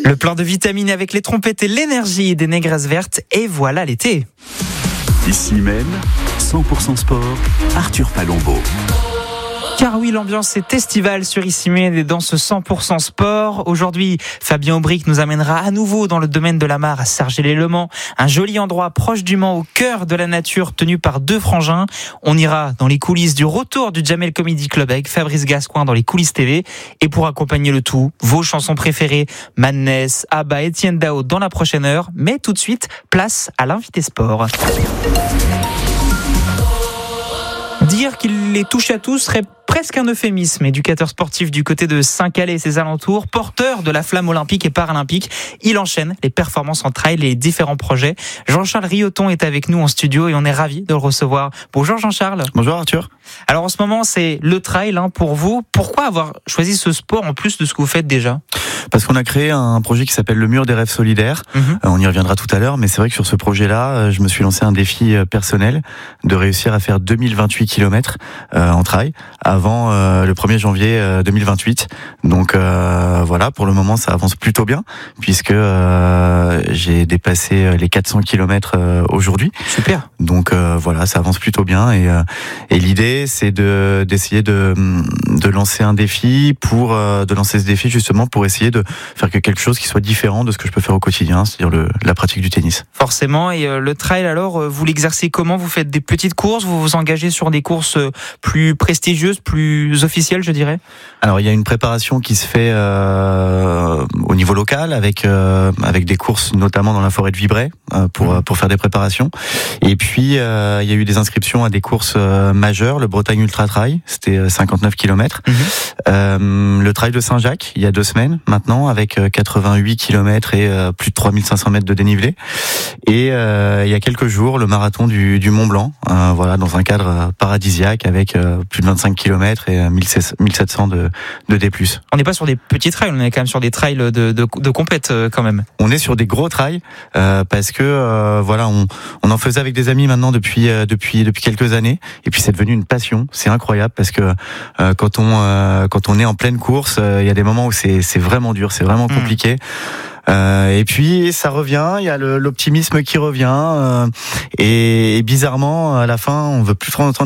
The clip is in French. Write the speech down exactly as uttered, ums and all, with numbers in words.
Le plein de vitamines avec les trompettes et l'énergie des négresses vertes. Et voilà l'été. Ici même, cent pour cent sport, Arthur Palombo. Car oui, l'ambiance est estivale sur Issy-Meyne et dans ce cent pour cent sport. Aujourd'hui, Fabien Aubric nous amènera à nouveau dans le domaine de la Mare à Sargelé-le-Mans. Un joli endroit proche du Mans, au cœur de la nature, tenu par deux frangins. On ira dans les coulisses du retour du Jamel Comedy Club avec Fabrice Gascoigne dans les coulisses T V. Et pour accompagner le tout, vos chansons préférées, Madness, Abba, Etienne Dao dans la prochaine heure. Mais tout de suite, place à l'invité sport. Dire qu'il les touche à tous serait presque un euphémisme. Éducateur sportif du côté de Saint-Calais et ses alentours, porteur de la flamme olympique et paralympique, il enchaîne les performances en trail et les différents projets. Jean-Charles Rioton est avec nous en studio et on est ravis de le recevoir. Bonjour Jean-Charles. Bonjour Arthur. Alors en ce moment c'est le trail hein, pour vous. Pourquoi avoir choisi ce sport en plus de ce que vous faites déjà ? Parce qu'on a créé un projet qui s'appelle le Mur des Rêves Solidaires. Mmh. Euh, on y reviendra tout à l'heure, mais c'est vrai que sur ce projet-là, je me suis lancé un défi personnel de réussir à faire deux mille vingt-huit kilomètres euh, en trail avant euh, le premier janvier deux mille vingt-huit. Donc euh, voilà, pour le moment, ça avance plutôt bien puisque euh, j'ai dépassé les quatre cents kilomètres euh, aujourd'hui. Super. Donc euh, voilà, ça avance plutôt bien et, euh, et l'idée, c'est de d'essayer de de lancer un défi pour euh, de lancer ce défi justement pour essayer de faire quelque chose qui soit différent de ce que je peux faire au quotidien, c'est-à-dire le, la pratique du tennis. Forcément, et euh, le trail alors, euh, vous l'exercez comment ? Vous faites des petites courses, vous vous engagez sur des courses euh, plus prestigieuses, plus officielles, je dirais ? Alors il y a une préparation qui se fait euh, au niveau local avec euh, avec des courses notamment dans la forêt de Vibray euh, pour mmh. pour faire des préparations. Et puis euh, il y a eu des inscriptions à des courses euh, majeures, le Bretagne Ultra Trail, c'était cinquante-neuf kilomètres. Mmh. Euh, le Trail de Saint-Jacques, il y a deux semaines maintenant, avec quatre-vingt-huit kilomètres et euh, plus de trois mille cinq cents mètres de dénivelé. Et euh, il y a quelques jours, le marathon du, du Mont Blanc, euh, voilà, dans un cadre paradisiaque avec euh, plus de vingt-cinq kilomètres et mille sept cents de, de D plus. On n'est pas sur des petits trails, on est quand même sur des trails de, de, de compète euh, quand même. On est sur des gros trails euh, parce que euh, voilà, on, on en faisait avec des amis maintenant depuis euh, depuis depuis quelques années. Et puis c'est devenu une passion. C'est incroyable parce que euh, quand on euh, quand on est en pleine course, il euh, y a des moments où c'est c'est vraiment dur, c'est vraiment compliqué. Mmh. Euh, et puis ça revient, il y a le, l'optimisme qui revient euh, et, et bizarrement à la fin on veut plus trop entendre